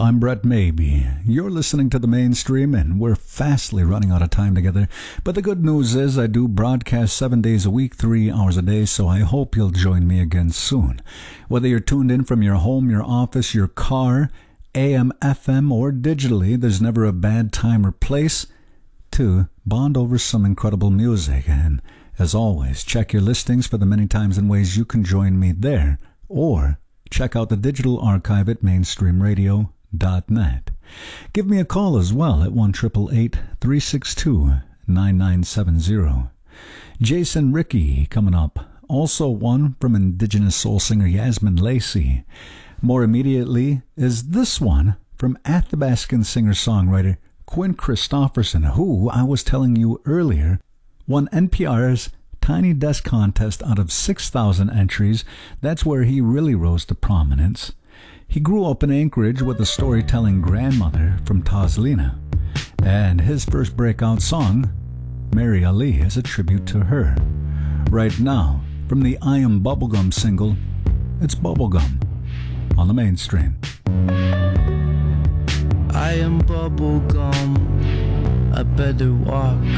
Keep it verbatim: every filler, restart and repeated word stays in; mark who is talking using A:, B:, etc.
A: I'm Brett Maybe. You're listening to The Mainstream, and we're fastly running out of time together. But the good news is I do broadcast seven days a week, three hours a day, so I hope you'll join me again soon. Whether you're tuned in from your home, your office, your car, A M, F M, or digitally, there's never a bad time or place to bond over some incredible music. And as always, check your listings for the many times and ways you can join me there, or check out the digital archive at mainstream radio dot net. Give me a call as well at one eight eight eight, three six two, nine nine seven zero. Jason Rickey coming up. Also one from Indigenous soul singer Yasmin Lacey. More immediately is this one from Athabascan singer-songwriter Quinn Christopherson, who, I was telling you earlier, won N P R's Tiny Desk Contest out of six thousand entries. That's where he really rose to prominence. He grew up in Anchorage with a storytelling grandmother from Tazlina, and his first breakout song, Mary Ali, is a tribute to her. Right now, from the I Am Bubblegum single, it's Bubblegum on the Mainstream.
B: I am bubblegum, I better walk